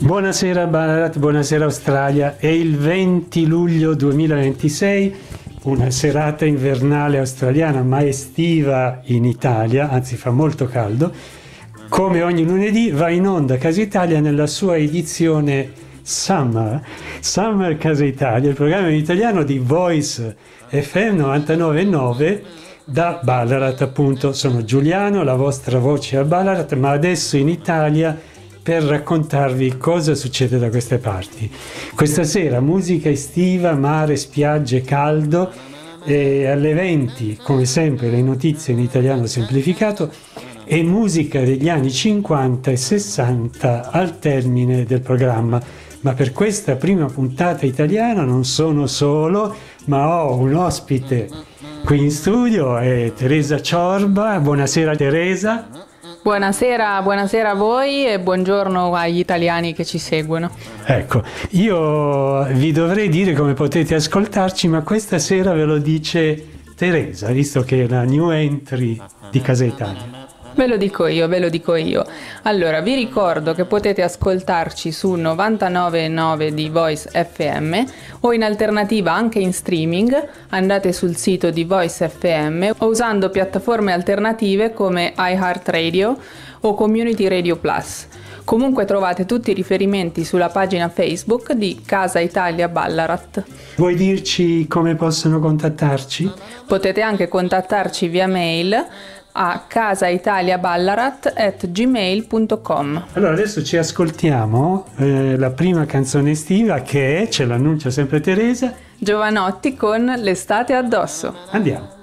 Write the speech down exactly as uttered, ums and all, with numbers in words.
Buonasera Ballarat, buonasera Australia. È il venti luglio duemilaventisei, una serata invernale australiana ma estiva in Italia, anzi fa molto caldo. Come ogni lunedì va in onda Casa Italia nella sua edizione Summer, Summer Casa Italia, il programma in italiano di Voice F M novantanove virgola nove da Ballarat, appunto. Sono Giuliano, la vostra voce a Ballarat, ma adesso in Italia per raccontarvi cosa succede da queste parti. Questa sera musica estiva, mare, spiagge, caldo, e alle venti, come sempre, le notizie in italiano semplificato e musica degli anni cinquanta e sessanta al termine del programma. Ma per questa prima puntata italiana non sono solo, ma ho un ospite qui in studio, è Teresa Ciorba. Buonasera Teresa. Buonasera, buonasera a voi e buongiorno agli italiani che ci seguono. Ecco, io vi dovrei dire come potete ascoltarci, ma questa sera ve lo dice Teresa, visto che è la new entry di Casa Italia. Ve lo dico io, ve lo dico io. Allora, vi ricordo che potete ascoltarci su novantanove virgola nove di Voice F M o in alternativa anche in streaming. Andate sul sito di Voice F M o usando piattaforme alternative come iHeartRadio o Community Radio Plus. Comunque trovate tutti i riferimenti sulla pagina Facebook di Casa Italia Ballarat. Vuoi dirci come possono contattarci? Potete anche contattarci via mail a casaitaliaballarat at gmail punto com. Allora adesso ci ascoltiamo eh, la prima canzone estiva, che è, ce l'annuncia sempre Teresa, Giovanotti con L'estate addosso. Andiamo.